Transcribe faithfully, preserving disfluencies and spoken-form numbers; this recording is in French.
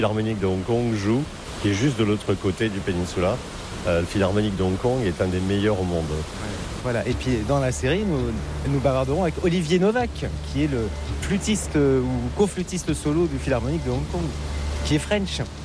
Philharmonique de Hong Kong joue, qui est juste de l'autre côté du péninsula. Euh, le Philharmonique de Hong Kong est un des meilleurs au monde. Voilà, et puis dans la série, nous, nous bavarderons avec Olivier Novak, qui est le flûtiste euh, ou co-flûtiste solo du Philharmonique de Hong Kong, qui est French.